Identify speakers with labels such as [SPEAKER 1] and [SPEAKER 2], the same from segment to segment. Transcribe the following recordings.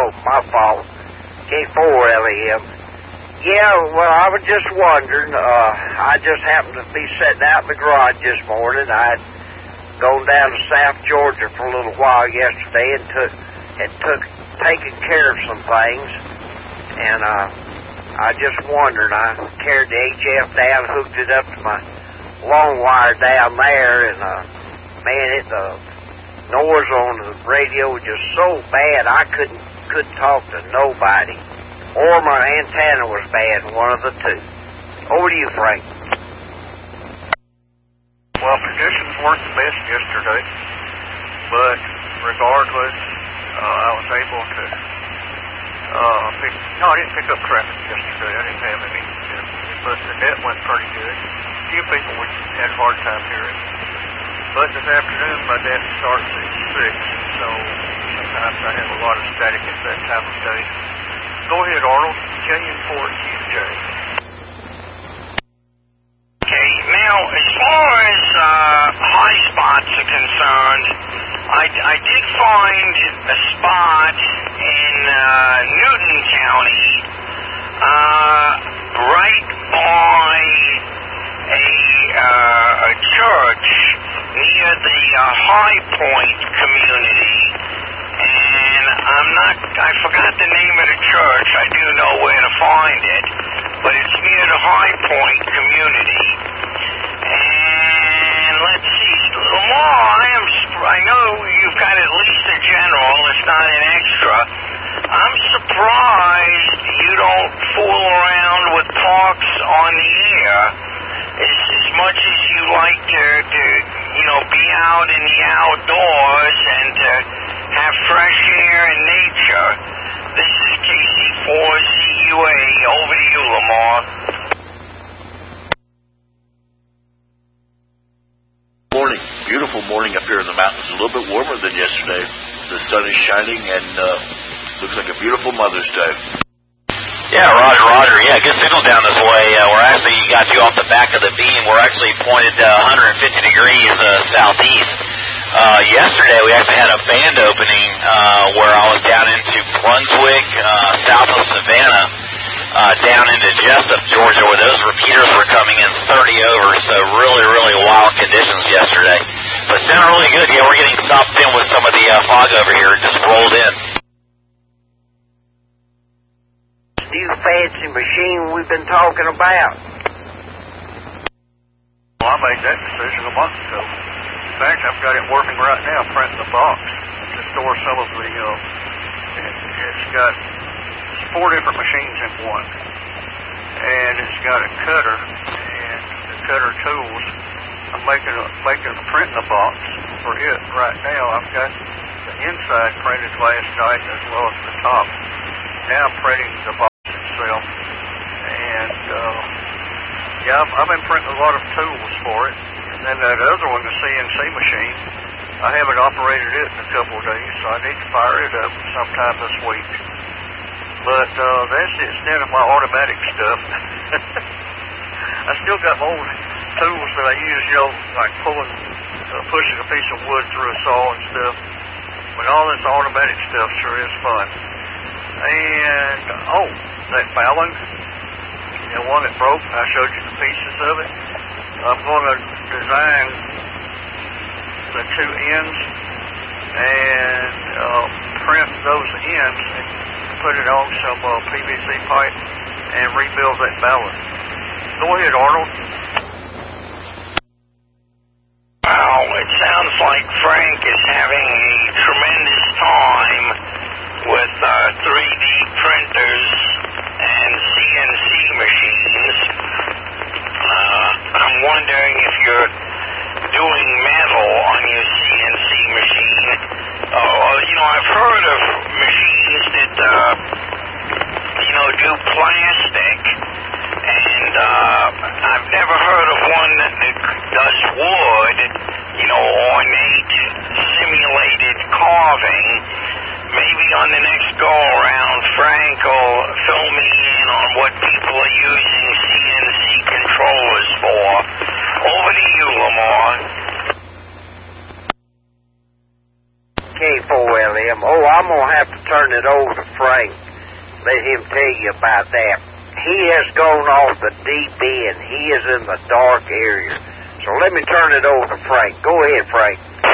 [SPEAKER 1] my fault. K4 LEM. Yeah, well, I was just wondering. I just happened to be sitting out in the garage this morning. I'd gone down to South Georgia for a little while yesterday and taken care of some things. And I just wondered. I carried the HF down, hooked it up to my long wire down there, and man, the noise on the radio was just so bad I couldn't talk to nobody. Or my antenna was bad, one of the two. Over to you, Frank.
[SPEAKER 2] Well, conditions weren't the best yesterday, but regardless, I was able to I didn't pick up traffic yesterday. I didn't have any, but the net went pretty good. A few people had a hard time hearing. But this afternoon, my dad starts at 6, so sometimes I have a lot of static at that time of day. Go ahead, Arnold. J4QJ.
[SPEAKER 3] Okay, now, as far as high spots are concerned, I did find a spot in Newton County right by a church near the High Point community. And I forgot the name of the church. I do know where to find it, but it's near the High Point community. And let's see, Lamar, I know you've got at least a general, if not an extra. I'm surprised you don't fool around with parks on the air as much as you like to be out in the outdoors and to have fresh air and nature. This is KC4CUA. Over to you, Lamar.
[SPEAKER 4] Morning. Beautiful morning up here in the mountains. A little bit warmer than yesterday. The sun is shining and looks like a beautiful Mother's Day.
[SPEAKER 5] Yeah, Roger. Yeah, good signal down this way. We're actually got you off the back of the beam. We're actually pointed 150 degrees southeast. Yesterday we actually had a band opening where I was down into Brunswick, south of Savannah, down into Jessup, Georgia, where those repeaters were coming in 30 over. So really, really wild conditions yesterday. But sounded really good. Yeah, we're getting stopped in with some of the fog over here. It just rolled in.
[SPEAKER 1] New fancy machine we've been talking about.
[SPEAKER 2] Well, I made that decision a month ago. In fact, I've got it working right now, printing the box to store some of the, it's got 4 different machines in one. And it's got a cutter and the cutter tools. I'm making printing the box for it right now. I've got the inside printed last night as well as the top. Now I'm printing the box itself. And, I've been printing a lot of tools for it. And then that other one, the CNC machine, I haven't operated it in a couple of days, so I need to fire it up sometime this week. But that's the extent of my automatic stuff. I still got old tools that I use, like pushing a piece of wood through a saw and stuff. But all this automatic stuff sure is fun. And, that Fallon, the one that broke, I showed you the pieces of it. I'm going to design the 2 ends and print those ends and put it on some PVC pipe and rebuild that ballast. Go ahead, Arnold.
[SPEAKER 3] Wow, it sounds like Frank is having a tremendous time with 3D printers and CNC machines. I'm wondering if you're doing metal on your CNC machine. I've heard of machines that, do plastic, and I've never heard of one that does wood, ornate, simulated carving. Maybe on the next go-around, Frank will fill me in on what people are using CNC controllers for. Over to you, Lamar.
[SPEAKER 1] K4LM. Oh, I'm going to have to turn it over to Frank. Let him tell you about that. He has gone off the deep end. He is in the dark area. So let me turn it over to Frank. Go ahead, Frank.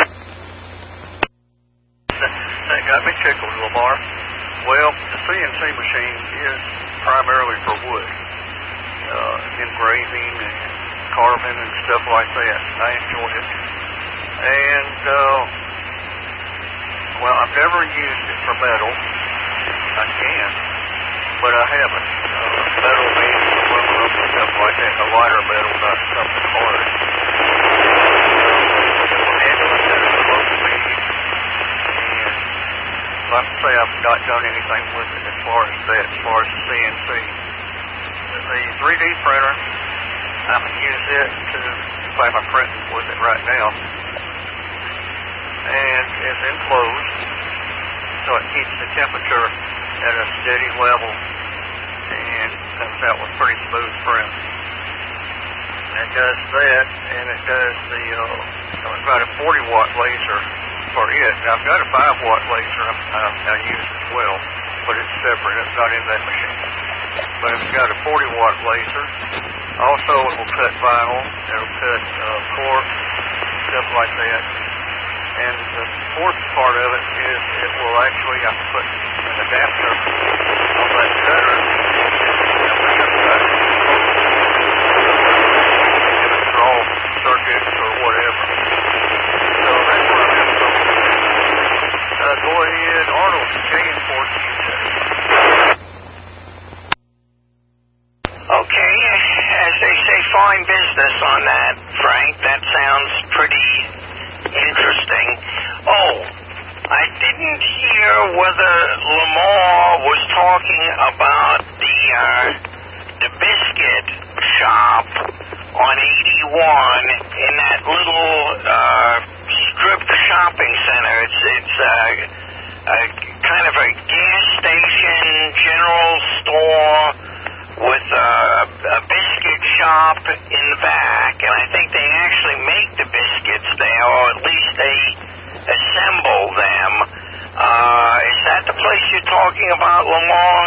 [SPEAKER 2] That got me tickled, Lamar. Well, the CNC machine is primarily for wood, engraving and carving and stuff like that. I enjoy it. And, well, I've never used it for metal. I can, but I haven't. Metal being aluminum and stuff like that, a lighter metal, not something hard. Like I say, I've not done anything with it as far as that, as far as the CNC. The 3D printer, I can use it to, in fact, I'm printing with it right now, and it's enclosed, so it keeps the temperature at a steady level and comes out with pretty smooth print. It does that, and it does the, I've got a 40-watt laser for it. Now, I've got a 5-watt laser I use as well, but it's separate. It's not in that machine. But it's got a 40-watt laser. Also, it will cut vinyl. It'll cut cork, stuff like that. And the fourth part of it is it will actually, I can put an adapter on that cutter. Draw circuits or whatever. So that's what I'm going to go. Go ahead, Arnold, K4.
[SPEAKER 3] Okay, as they say, fine business on that, Frank. That sounds pretty interesting. Oh, I didn't hear whether Lamar was talking about the biscuit shop on 81 in that little strip shopping center. It's kind of a gas station, general store with a biscuit shop in the back, and I think they actually make the biscuits there, or at least they assemble them. Is that the place you're talking about, Lamar?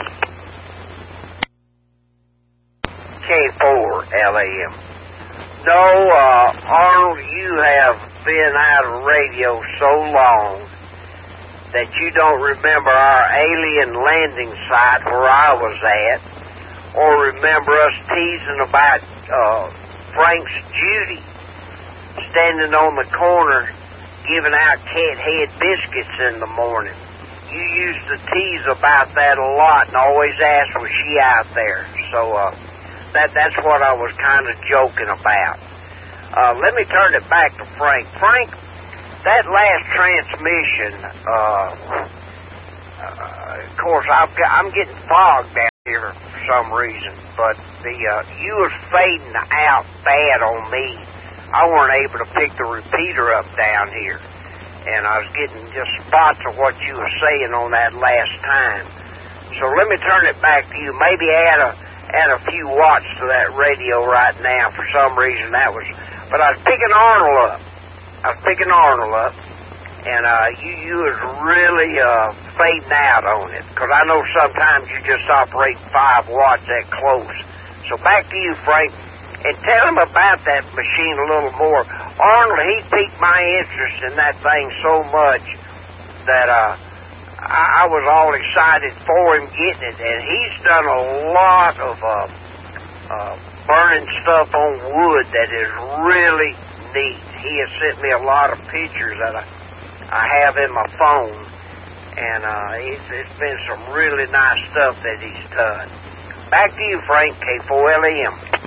[SPEAKER 1] K4LM. No, Arnold, you have been out of radio so long that you don't remember our alien landing site where I was at, or remember us teasing about Frank's Judy standing on the corner giving out cat head biscuits in the morning. You used to tease about that a lot and always ask, was she out there? So that's what I was kind of joking about. Let me turn it back to Frank. Frank, that last transmission, of course, I'm getting fogged out here for some reason, but you was fading out bad on me. I weren't able to pick the repeater up down here, and I was getting just spots of what you were saying on that last time. So let me turn it back to you. Maybe add a few watts to that radio right now. For some reason that was, but I was picking Arnold up. And you was really fading out on it, because I know sometimes you just operate 5 watts that close. So back to you, Frank, and tell him about that machine a little more. Arnold, he piqued my interest in that thing so much that I was all excited for him getting it, and he's done a lot of burning stuff on wood that is really neat. He has sent me a lot of pictures that I have in my phone, and it's been some really nice stuff that he's done. Back to you, Frank, K4LM.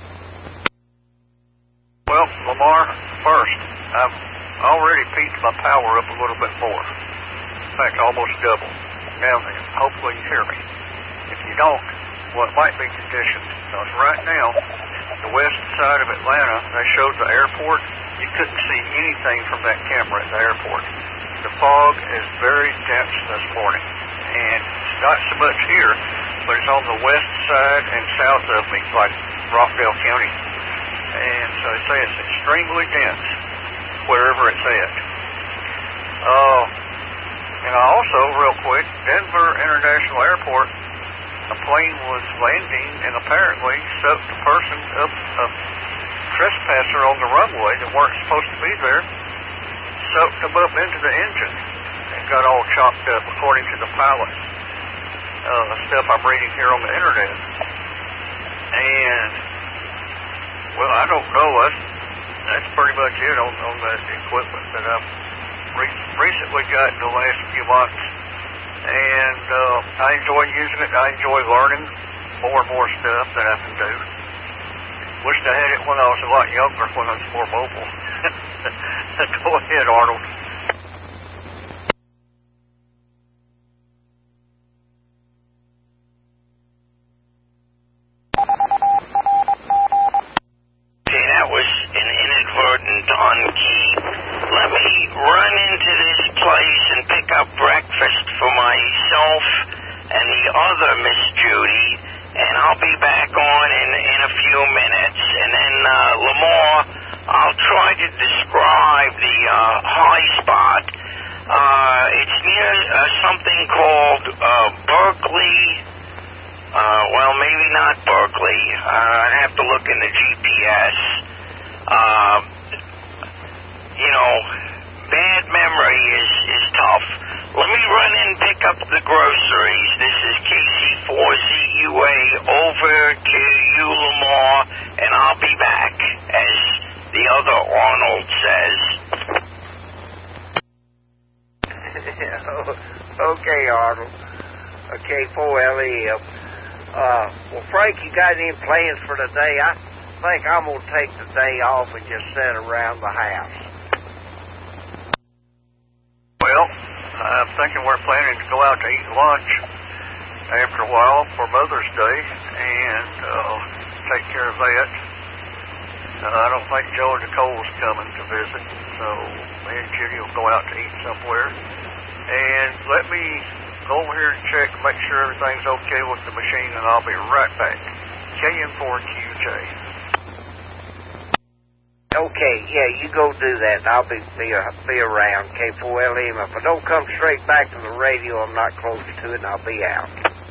[SPEAKER 2] Well, Lamar, first, I've already peaked my power up a little bit more. In fact, almost double. Now, hopefully you hear me. If you don't, well, it might be conditions. Because right now, the west side of Atlanta, they showed the airport. You couldn't see anything from that camera at the airport. The fog is very dense this morning. And it's not so much here, but it's on the west side and south of me, like Rockdale County. And so they say it's extremely dense wherever it's at. And also, real quick, Denver International Airport, a plane was landing and apparently sucked a person up, a trespasser on the runway that weren't supposed to be there, sucked them up into the engine and got all chopped up, according to the pilot. Stuff I'm reading here on the internet. And, well, I don't know. That's pretty much it on that equipment that I've recently got in the last few months. And I enjoy using it. I enjoy learning more and more stuff that I can do. Wished I had it when I was a lot younger, when I was more mobile. Go ahead, Arnold.
[SPEAKER 3] That was an inadvertent on-key. Let me run into this place and pick up breakfast for myself and the other Miss Judy, and I'll be back on in a few minutes. And then, Lamar, I'll try to describe the high spot. It's near something called Berkeley. Well, maybe not Berkeley. I'd have to look in the GPS. Bad memory is tough. Let me run in and pick up the groceries. This is KC4ZUA over to you, Lamar, and I'll be back, as the other Arnold says.
[SPEAKER 1] Okay, Arnold. K4LEM. Well, Frank, you got any plans for today? I think I'm going to take the day off and just sit around the house.
[SPEAKER 2] Well, I'm thinking we're planning to go out to eat lunch after a while for Mother's Day and take care of that. I don't think Joe and Nicole's coming to visit, so me and Judy will go out to eat somewhere. And let me go over here and check, make sure everything's okay with the machine, and I'll be right back. KM4QJ.
[SPEAKER 1] Okay, yeah, you go do that, and I'll be around, K4LEM. If I don't come straight back to the radio, I'm not close to it, and I'll be out.